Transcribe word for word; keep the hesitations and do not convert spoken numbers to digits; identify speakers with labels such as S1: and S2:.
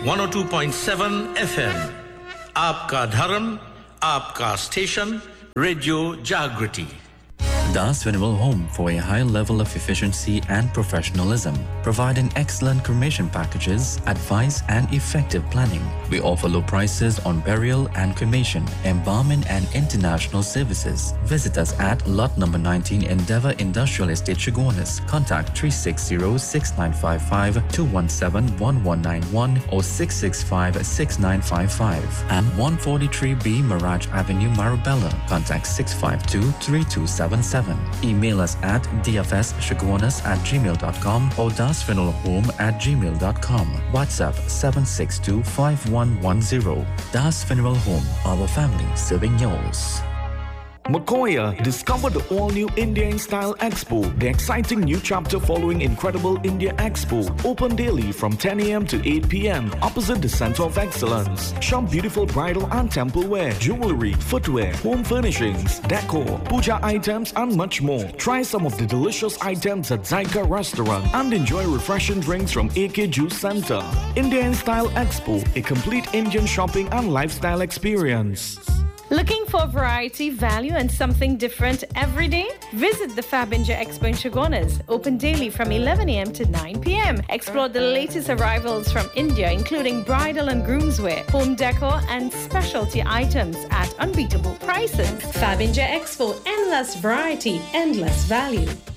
S1: one oh two point seven F M. आपका धर्म, आपका स्टेशन, रेडियो जागृति.
S2: Das Venerable Home for a high level of efficiency and professionalism, providing excellent cremation packages, advice and effective planning. We offer low prices on burial and cremation, embalming and international services. Visit us at lot number nineteen Endeavour Industrial Estate, Chaguanas. Contact three six zero, six nine five five, two one seven, one one nine one or six six five, six nine five five. And one forty-three B Mirage Avenue, Marabella. Contact six five two, three two seven seven. Email us at d f s chaguanas at gmail dot com or dasfuneralhome at gmail dot com. WhatsApp seven six two, five one one zero. Das Funeral Home, our family serving yours.
S3: Makoya, discover the all-new India in Style Expo, the exciting new chapter following Incredible India Expo. Open daily from ten a m to eight p m opposite the Center of Excellence. Shop beautiful bridal and temple wear, jewelry, footwear, home furnishings, decor, puja items and much more. Try some of the delicious items at Zyka Restaurant and enjoy refreshing drinks from A K Juice Center. India in Style Expo, a complete Indian shopping and lifestyle experience.
S4: Looking for variety, value, and something different every day? Visit the Fabinja Expo in Chaguanas, open daily from eleven a m to nine p m Explore the latest arrivals from India, including bridal and groomswear, home decor, and specialty items at unbeatable prices.
S5: Fabinja Expo, endless variety, endless value.